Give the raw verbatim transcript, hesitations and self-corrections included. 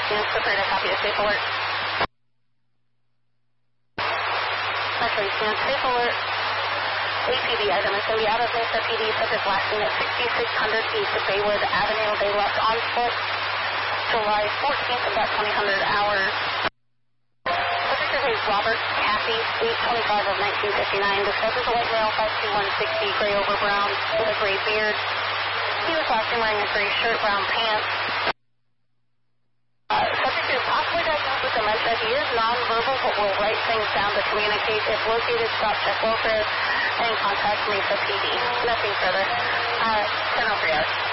Units prepared to copy a safe alert. Metro East Units, safe alert. A P D item is going to be out of Mesa P D, subject last seen at sixty-six hundred East of Baywood Avenue. They left on foot July fourteenth, about twenty hundred hours. Subject is Robert Caffey, eight twenty-five of nineteen fifty-nine. Discusses a white male, five two one sixty, gray over brown, with a gray beard. He was last seen wearing a gray shirt, brown pants. Uh, subject is possibly diagnosed with dementia. He is nonverbal, but will write things down to communicate. If located, stop, check welfare, and contact Mesa P D. Nothing further. Uh, ten oh three hours.